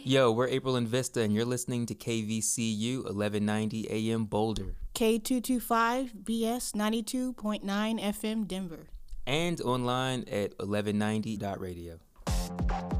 Yo, we're April and Vista, and you're listening to KVCU 1190 AM Boulder. K225 BS 92.9 FM Denver. And online at 1190.radio.